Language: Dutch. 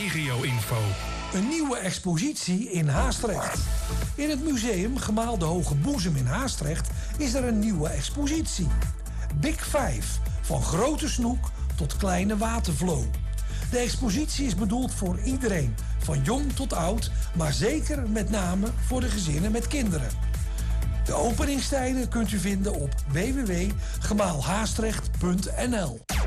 regio-info. Een nieuwe expositie in Haastrecht. In het museum Gemaal de Hoge Boezem in Haastrecht is er een nieuwe expositie. Big Five, van grote snoek tot kleine watervloo. De expositie is bedoeld voor iedereen, van jong tot oud, maar zeker met name voor de gezinnen met kinderen. De openingstijden kunt u vinden op www.gemaalhaastrecht.nl.